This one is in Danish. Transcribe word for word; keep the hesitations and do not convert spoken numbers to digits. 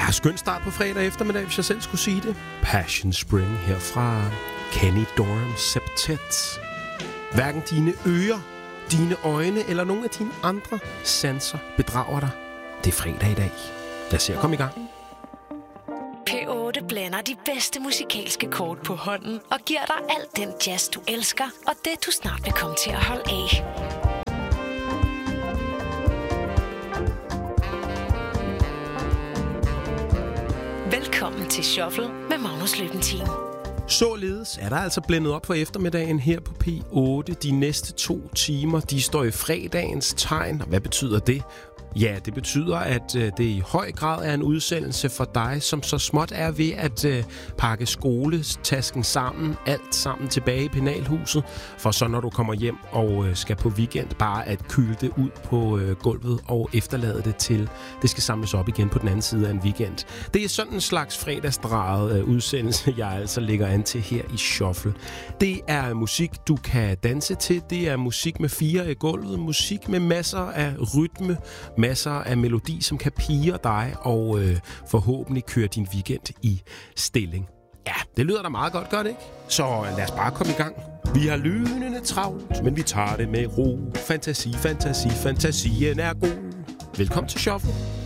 Ja, skøn start på fredag eftermiddag, hvis jeg selv skulle sige det. Passion Spring her fra Kenny Dorham Septet. Hverken dine ører, dine øjne eller nogle af dine andre sanser bedrager dig. Det er fredag i dag. Lad os se at komme i gang. P otte blander de bedste musikalske kort på hånden og giver dig alt den jazz, du elsker, og det, du snart vil komme til at holde af. Velkommen til Shuffle med Magnus Løbentin. Således er der altså blændet op på eftermiddagen her på P otte. De næste to timer, de står i fredagens tegn. Og hvad betyder det? Ja, det betyder, at øh, det i høj grad er en udsendelse for dig, som så småt er ved at øh, pakke skoletasken sammen, alt sammen tilbage i penalhuset, for så når du kommer hjem og øh, skal på weekend, bare at kyle det ud på øh, gulvet og efterlade det til, det skal samles op igen på den anden side af en weekend. Det er sådan en slags fredagsdrejet øh, udsendelse, jeg altså lægger an til her i Shuffle. Det er musik, du kan danse til, det er musik med fire i gulvet, musik med masser af rytme, masser af melodi, som kan pirre dig og øh, forhåbentlig køre din weekend i stilling. Ja, det lyder da meget godt, gør det ikke? Så lad os bare komme i gang. Vi har lynende travlt, men vi tager det med ro. Fantasi, fantasi, fantasien er god. Velkommen til Shuffle.